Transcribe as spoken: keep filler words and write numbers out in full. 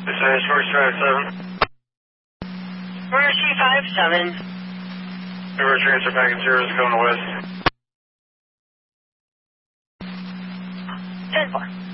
This is George Drive seven. We're two five seven. River transfer package zero is going west. ten four.